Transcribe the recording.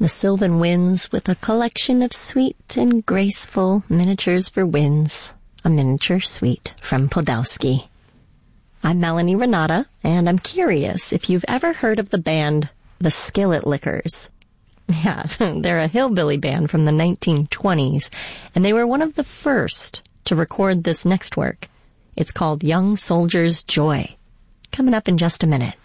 The Sylvan Winds with a collection of sweet and graceful miniatures for winds. A miniature suite from Podolsky. I'm Melanie Renata, and I'm curious if you've ever heard of the band The Skillet Lickers. Yeah, they're a hillbilly band from the 1920s, and they were one of the first to record this next work. It's called Young Soldier's Joy. Coming up in just a minute.